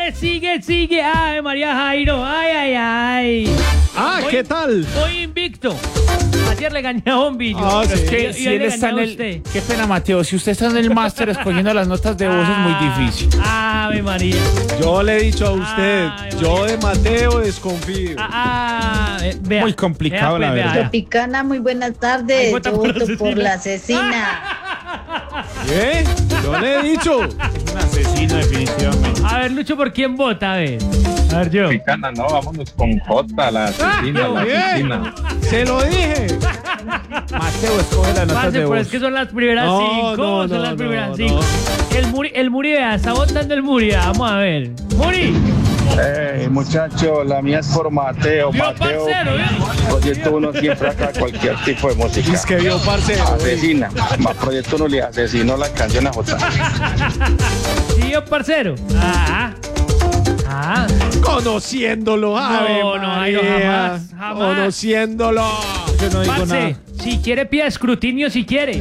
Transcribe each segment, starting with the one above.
Sigue. Ay, María Jairo. Ay. ¿Qué tal? Voy invicto. Ayer le gané a Bombillo. Sí. Y hoy le gané a usted. Qué pena, Mateo. Si usted está en el máster escogiendo las notas de voz es muy difícil. Ave María. Yo le he dicho a usted, yo de Mateo desconfío. Vea, Muy complicado, la verdad. Tropicana, muy buenas tardes. Vota Yo por voto la por la asesina. ¿Qué? Yo le he dicho. Es un asesino, definitivamente. A ver, Lucho, ¿por quién vota? A ver, yo. Picana, no, vámonos con Jota, la asesina, la asesina. Se lo dije. Mateo escoge las notas Parce, de pero voz. es que son las primeras cinco. Son las primeras no. cinco. El Muri, vea, está votando el Muri. Vamos a ver. Muri. Muchacho, la mía es por Mateo. Vio, Mateo, parcero, Proyecto 1 siempre acá cualquier tipo de música. Es que vio, parcero. Asesina. Más Proyecto 1 le asesinó la canción a Jota. ¿Y yo, parcero? Conociéndolo, Ave No, María. jamás. Conociéndolo. Yo no digo Parce, nada. si quiere pide escrutinio, si quiere.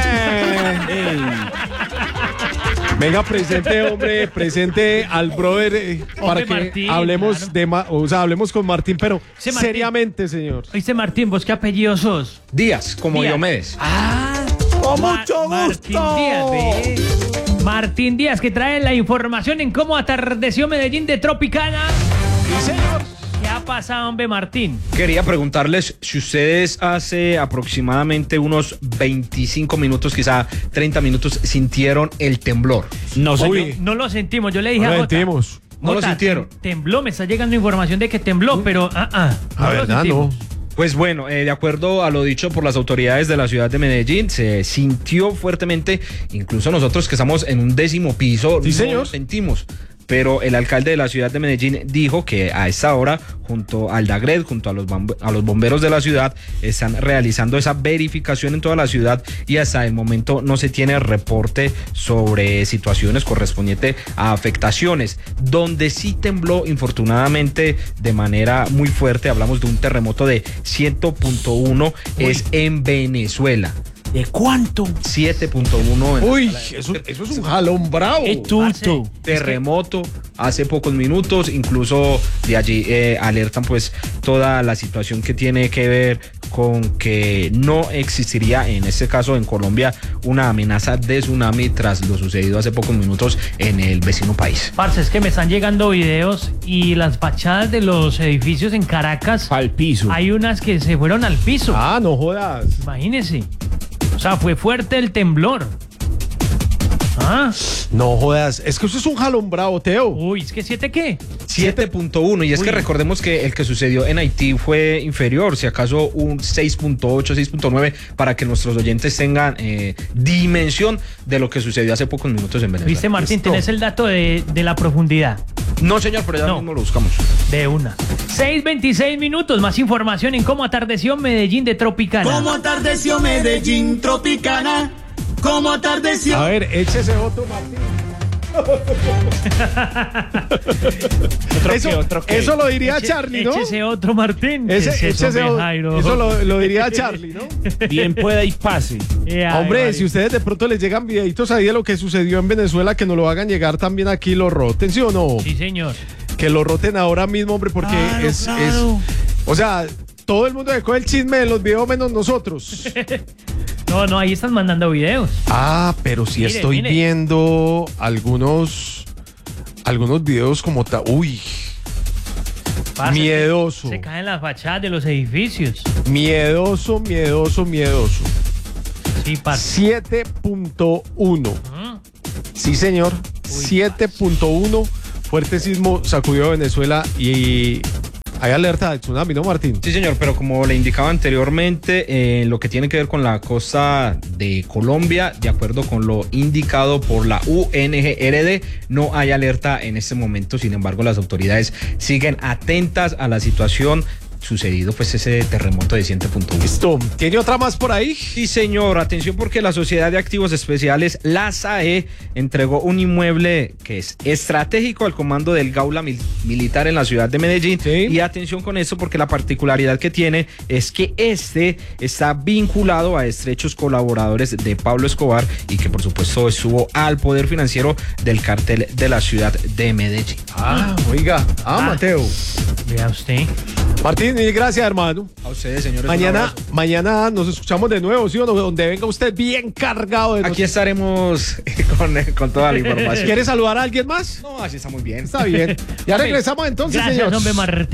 Venga, presente al brother para que Martín, hablemos claro. hablemos con Martín, pero Ese Martín. seriamente, señor. Oíste, Martín, ¿vos qué apellido sos? Díaz, como Díaz. Diomedes. Con mucho Martín gusto. Díaz, ve. Martín Díaz, que trae la información en cómo atardeció Medellín de Tropicana. Sí, señor. ¿Qué ha pasado, hombre, Martín? Quería preguntarles si ustedes hace aproximadamente unos 25 minutos, quizá 30 minutos, sintieron el temblor. No, señor. Uy. No lo sentimos, yo le dije No a lo Jota. sentimos. ¿No lo Jota, sintieron? Tembló, me está llegando información de que tembló, pero La lo verdad, sentimos. no. Pues bueno, de acuerdo a lo dicho por las autoridades de la ciudad de Medellín, se sintió fuertemente, incluso nosotros que estamos en un 10º piso, Sí, no señor. lo sentimos. Pero el alcalde de la ciudad de Medellín dijo que a esta hora, junto al DAGRED, junto a los bomberos de la ciudad, están realizando esa verificación en toda la ciudad y hasta el momento no se tiene reporte sobre situaciones correspondientes a afectaciones. Donde sí tembló, infortunadamente, de manera muy fuerte, hablamos de un terremoto de 7.1, es en Venezuela. ¿De cuánto? 7.1. Uy, eso es un jalón bravo. Es tuto. Terremoto hace pocos minutos, incluso de allí alertan pues toda la situación que tiene que ver con que no existiría en este caso en Colombia una amenaza de tsunami tras lo sucedido hace pocos minutos en el vecino país. Parce, es que me están llegando videos y las fachadas de los edificios en Caracas, Al piso. hay unas que se fueron al piso. No jodas. Imagínese. O sea, fue fuerte el temblor. No jodas. Es que eso es un jalón bravo, Teo. Uy, ¿es que 7 qué? 7.1 y es que recordemos que el que sucedió en Haití fue inferior, si acaso un 6.8, 6.9 para que nuestros oyentes tengan dimensión de lo que sucedió hace pocos minutos en Venezuela. ¿Viste, Martín? Listo. ¿Tenés el dato de la profundidad? No, señor, pero ya No. mismo lo buscamos. De una. 6:26 minutos, más información en cómo atardeció Medellín de Tropicana. ¿Cómo atardeció Medellín Tropicana? ¿Cómo atardeció? A ver, échese otro, Martín. Eso lo diría Charlie, ¿no? Échese otro, Martín. Échese hombre, Jairo. eso lo diría Charlie, ¿no? Bien pueda y pase. Hombre, si ustedes de pronto les llegan videitos ahí de lo que sucedió en Venezuela, que nos lo hagan llegar también aquí, lo roten, ¿sí o no? Sí, señor. Que lo roten ahora mismo, hombre, porque Claro. o sea, todo el mundo dejó el chisme de los videos menos nosotros. No, ahí están mandando videos. Pero sí Mire, estoy mire. viendo algunos videos como Uy, Parce, miedoso. Se caen las fachadas de los edificios. Miedoso. Sí, parce. 7.1. ¿Mm? Sí, señor. 7.1. Fuerte sismo sacudió a Venezuela y hay alerta de tsunami, ¿no, Martín? Sí, señor, pero como le indicaba anteriormente, lo que tiene que ver con la costa de Colombia, de acuerdo con lo indicado por la UNGRD, no hay alerta en este momento. Sin embargo, las autoridades siguen atentas a la situación sucedido pues ese terremoto de 7.1. Listo. ¿Tiene otra más por ahí? Sí, señor. Atención porque la Sociedad de Activos Especiales, la SAE, entregó un inmueble que es estratégico al comando del Gaula Militar en la ciudad de Medellín. Sí. Y atención con eso porque la particularidad que tiene es que este está vinculado a estrechos colaboradores de Pablo Escobar y que por supuesto estuvo al poder financiero del cártel de la ciudad de Medellín. Oiga. Mateo. Vea usted. Martín, mil gracias, hermano. A ustedes, señores. Mañana nos escuchamos de nuevo, ¿sí o no? Donde venga usted bien cargado de Aquí estaremos con toda la información. ¿Quiere saludar a alguien más? No, así está muy bien. Está bien. Ya regresamos entonces, Gracias, señor. hombre Martín.